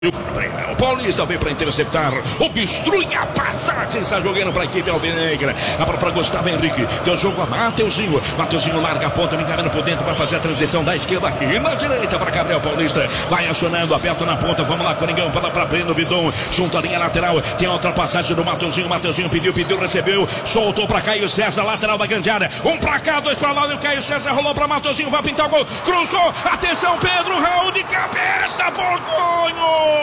O Paulista veio para interceptar, obstrui a passagem, está jogando para a equipe alvinegra. Para Gustavo Henrique, deu jogo a Mateuzinho. Mateuzinho larga a ponta, me encaminhando por dentro para fazer a transição da esquerda aqui na direita para Gabriel Paulista. Vai acionando, aberto na ponta, vamos lá, Coringão, para Breno Bidon, junto à linha lateral. Tem a ultrapassagem do Mateuzinho. Mateuzinho pediu, recebeu, soltou para Caio César, lateral da grande área. Um para cá, dois para lá, e o Caio César rolou para Mateuzinho, vai pintar o gol, cruzou, atenção, Pedro Raul de cabeça, Borgonho!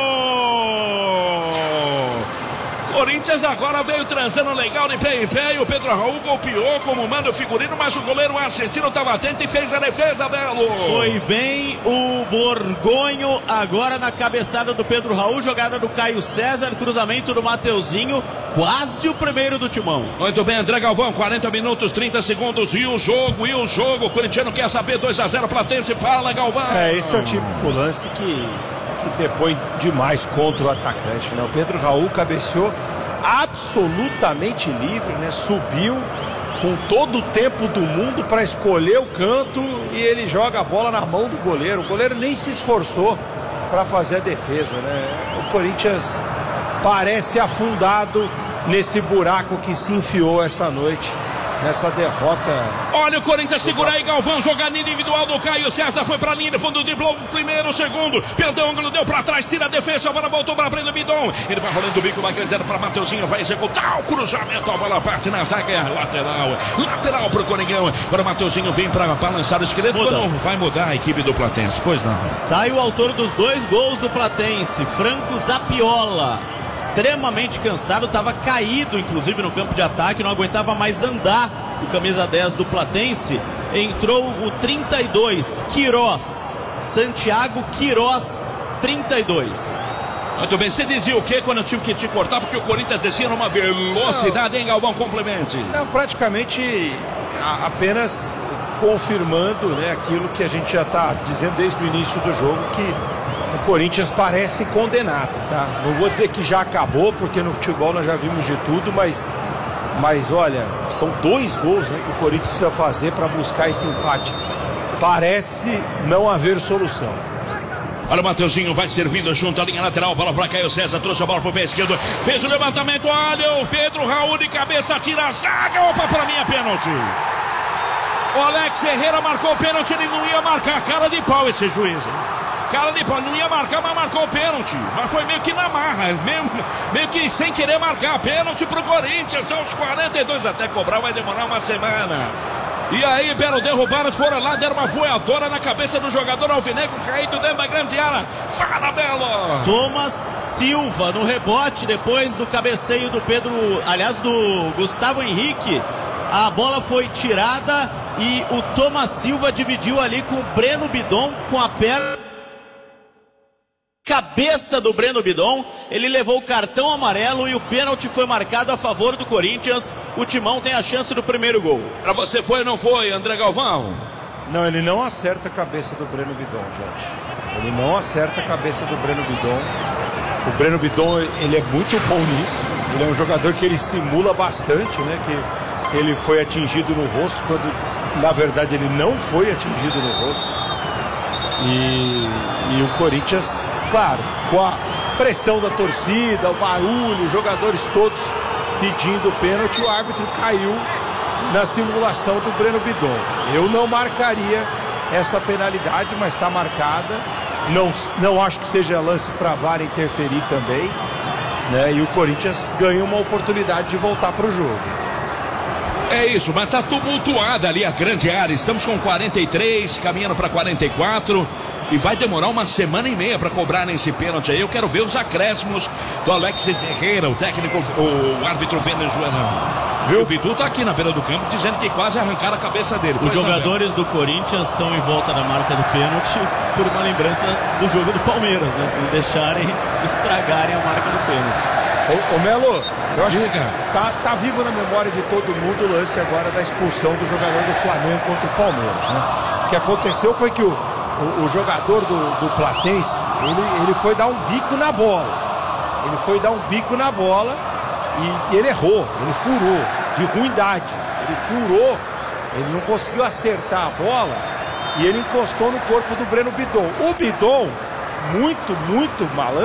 Corinthians agora veio transando legal de pé em pé e o Pedro Raul golpeou como manda o figurino, mas o goleiro argentino estava atento e fez a defesa, Belo. Foi bem o Borgonho agora na cabeçada do Pedro Raul, jogada do Caio César, cruzamento do Mateuzinho, quase o primeiro do Timão. Muito bem, André Galvão, 40 minutos, 30 segundos e o jogo, o corintiano quer saber, 2-0 Platense, fala, Galvão. Esse é o típico lance que depõe demais contra o atacante, né? O Pedro Raul cabeceou absolutamente livre, né? Subiu com todo o tempo do mundo para escolher o canto e ele joga a bola na mão do goleiro. O goleiro nem se esforçou para fazer a defesa, né? O Corinthians parece afundado nesse buraco que se enfiou essa noite, nessa derrota. Olha o Corinthians, segura aí, Galvão, jogada individual do Caio César, foi pra linha, fundo, driblou o primeiro, o segundo, perdeu o ângulo, deu pra trás, tira a defesa, a bola voltou pra Breno Bidon, ele vai rolando o bico, vai grande pra Mateuzinho, vai executar o cruzamento, a bola parte na zaga, lateral pro Coringão, agora o Mateuzinho vem pra balançar o esqueleto, não vai mudar a equipe do Platense, pois não. Sai o autor dos 2 gols do Platense, Franco Zapiola, extremamente cansado, estava caído inclusive no campo de ataque, não aguentava mais andar. O camisa 10 do Platense, entrou o 32, Queiroz, Santiago Queiroz, 32. Muito bem, você dizia o que quando eu tive que te cortar, porque o Corinthians descia numa velocidade, hein, Galvão, complemente? Não, praticamente apenas confirmando, né, aquilo que a gente já está dizendo desde o início do jogo, que o Corinthians parece condenado, tá? Não vou dizer que já acabou, porque no futebol nós já vimos de tudo, mas olha, são 2 gols, né, que o Corinthians precisa fazer para buscar esse empate. Parece não haver solução. Olha o Mateuzinho, vai servindo junto à linha lateral, bola para Caio César, trouxe a bola para o pé esquerdo, fez o levantamento, olha o Pedro Raul de cabeça, tira a zaga, opa, para mim é pênalti. O Alex Herrera marcou o pênalti, ele não ia marcar, cara de pau esse juiz, hein? Cara de pau, não ia marcar, mas marcou o pênalti. Mas foi meio que na marra, meio que sem querer marcar. Pênalti pro Corinthians, aos 42, até cobrar vai demorar uma semana. E aí, pelo derrubado, foram lá, deram uma voadora na cabeça do jogador alvinegro, caído dentro da grande área. Fala, Belo! Thomas Silva no rebote, depois do cabeceio do do Gustavo Henrique. A bola foi tirada e o Thomas Silva dividiu ali com o Breno Bidon, com a perna. Cabeça do Breno Bidon, ele levou o cartão amarelo e o pênalti foi marcado a favor do Corinthians. O Timão tem a chance do primeiro gol. Pra você foi ou não foi, André Galvão? Não, ele não acerta a cabeça do Breno Bidon, gente. Ele não acerta a cabeça do Breno Bidon. O Breno Bidon, ele é muito bom nisso. Ele é um jogador que ele simula bastante, né? Que ele foi atingido no rosto, quando na verdade ele não foi atingido no rosto. E o Corinthians, claro, com a pressão da torcida, o barulho, os jogadores todos pedindo o pênalti, o árbitro caiu na simulação do Breno Bidon. Eu não marcaria essa penalidade, mas está marcada. Não acho que seja lance para a VAR interferir também, né? E o Corinthians ganha uma oportunidade de voltar para o jogo. É isso, mas tá tumultuada ali a grande área. Estamos com 43, caminhando para 44. E vai demorar uma semana e meia para cobrar esse pênalti aí. Eu quero ver os acréscimos do Alex Herrera, o técnico, o árbitro venezuelano. Viu? O Bidu tá aqui na beira do campo dizendo que quase arrancaram a cabeça dele. Os jogadores do Corinthians estão em volta da marca do pênalti por uma lembrança do jogo do Palmeiras, né? Não deixarem estragarem a marca do pênalti. Ô Melo, eu acho que tá vivo na memória de todo mundo o lance agora da expulsão do jogador do Flamengo contra o Palmeiras, né? O que aconteceu foi que o jogador do Platense, ele foi dar um bico na bola. Ele foi dar um bico na bola e ele errou, ele furou, de ruindade. Ele furou, ele não conseguiu acertar a bola e ele encostou no corpo do Breno Bidon. O Bidon muito malandro.